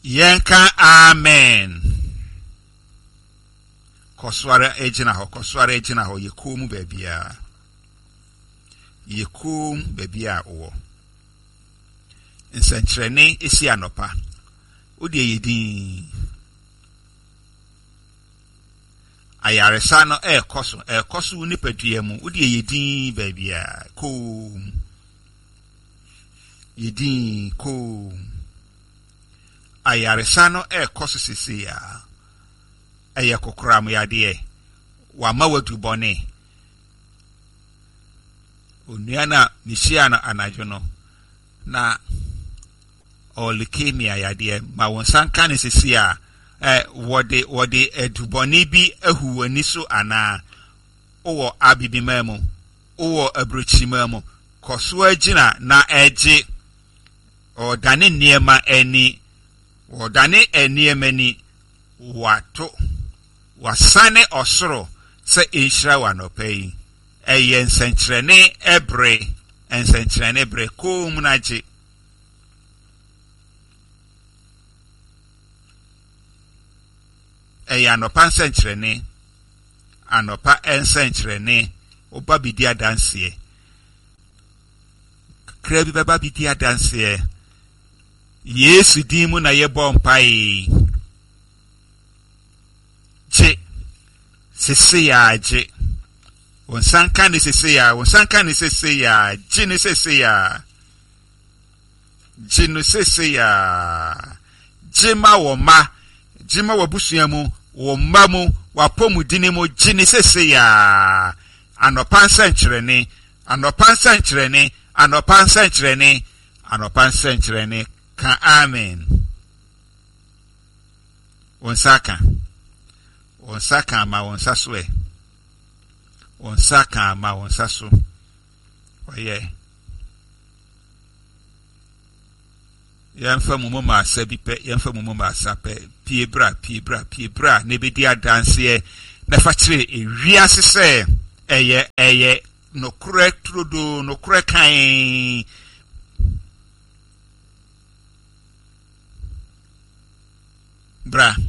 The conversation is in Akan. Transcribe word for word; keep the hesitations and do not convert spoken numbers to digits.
Yenka amen. Koswara ejina ho, koswara ejina ho, yekum bebia. Yekum bebia owo. Nsentrene esi anopa. Udi yedin. Ayaresa no e koso, e koso ni pedue mu. Udi yedin bebia. Kum. Yedin kum. Ayaresa no e koso sisi ya. Eye kokora mu yade wa ma wadu bone onuana nishia na anajo no na o leukemia yade ma wonsan kan sisi a eh wode wode edubone bi ahu ani so ana owo abibimamu owo abrochimamu koso agina na eje o dane niema eni o dane eniema ni wato wasane osoro se inshira wanopai eye nsentrene ebre nsentrene ebre ko munaji eye anopa nsentrene anopa nsentrene oba bidia dansie krebi baba bidia dansie Yesu dimu na yebo mpai je sese ya je wonsanka ni sese ya wonsanka ni sese ya je ni sese ya je no sese ya je ma wo ma je ma wabusua mu wo ma mu wapomu dini mu je ni sese ya anopa nsankyerene anopa nsankyerene anopa nsankyerene anopa nsankyerene ka amen wonsaka Wonsaka ma wonsaswe. Wonsaka ma wonsasu. Oye. Yemfa mumu ma asabi pe, yemfa mumu ma asape. Piebra, piebra, piebra. Nebedi adansiye. Nefachire ewiase se. Eye, eye. No kure trudo, no kure kain. Bra.